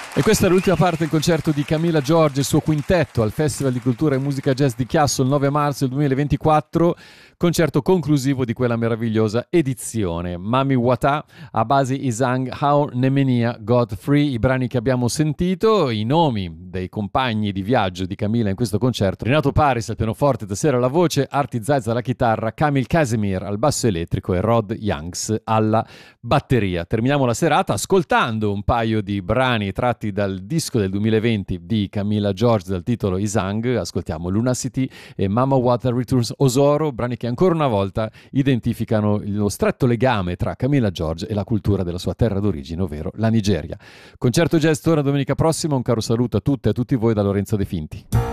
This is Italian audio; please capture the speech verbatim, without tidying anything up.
E questa è l'ultima parte del concerto di Camilla George e il suo quintetto al Festival di Cultura e Musica Jazz di Chiasso il nove marzo del duemilaventiquattro, concerto conclusivo di quella meravigliosa edizione. Mami Wata, Abasi Isang, How Nemenia, God Free, i brani che abbiamo sentito, i nomi dei compagni di viaggio di Camilla in questo concerto: Renato Paris al pianoforte, tastiera alla voce, Arti Zaiza alla chitarra, Kamil Casimir al basso elettrico e Rod Youngs alla batteria. Terminiamo la serata ascoltando un paio di brani tratti dal disco del duemilaventi di Camilla George dal titolo Isang. Ascoltiamo Lunacity e Mama Water Returns Osoro, brani che ancora una volta identificano lo stretto legame tra Camilla George e la cultura della sua terra d'origine, ovvero la Nigeria. Concerto Jazz torna domenica prossima. Un caro saluto a tutte e a tutti voi da Lorenzo De Finti.